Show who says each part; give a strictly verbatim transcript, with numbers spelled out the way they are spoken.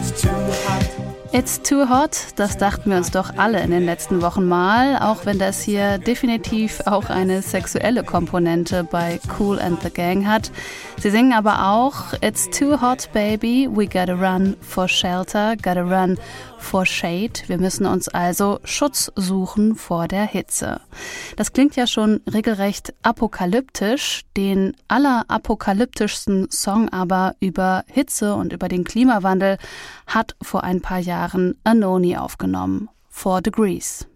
Speaker 1: It's too hot, das dachten wir uns doch alle in den letzten Wochen mal, auch wenn das hier definitiv auch eine sexuelle Komponente bei Kool and the Gang hat. Sie singen aber auch It's too hot, baby, we gotta run for shelter, gotta run for shade. Wir müssen uns also Schutz suchen vor der Hitze. Das klingt ja schon regelrecht apokalyptisch. Den allerapokalyptischsten Song aber über Hitze und über den Klimawandel hat vor ein paar Jahren Anohni aufgenommen. Four Degrees.